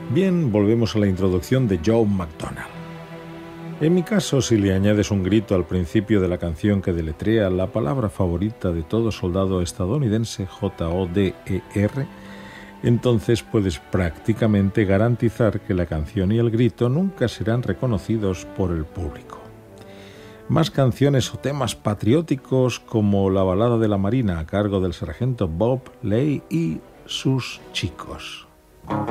Bien, volvemos a la introducción de Joe McDonald. En mi caso, si le añades un grito al principio de la canción que deletrea la palabra favorita de todo soldado estadounidense, J-O-D-E-R, entonces puedes prácticamente garantizar que la canción y el grito nunca serán reconocidos por el público. Más canciones o temas patrióticos como la balada de la Marina a cargo del sargento Bob Ley y sus chicos.